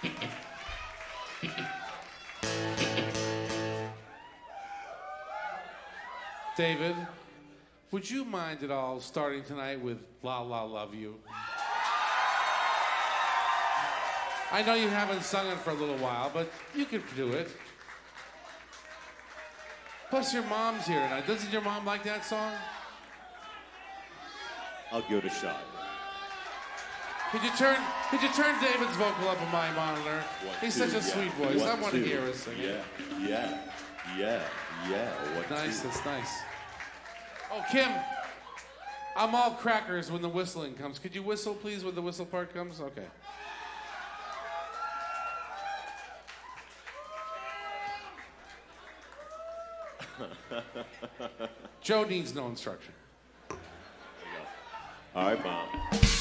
David, would you mind at all starting tonight with La La Love You? I know you haven't sung it for a little while, but you could do it. Plus, your mom's here tonight. Doesn't your mom like that song? I'll give it a shot. Could you turn David's vocal up on my monitor? He's such a sweet voice. I want to hear us sing it. Yeah. Nice, that's nice. Oh, Kim, I'm all crackers when the whistling comes. Could you whistle, please, when the whistle part comes? Okay. Joe needs no instruction. All right, Mom.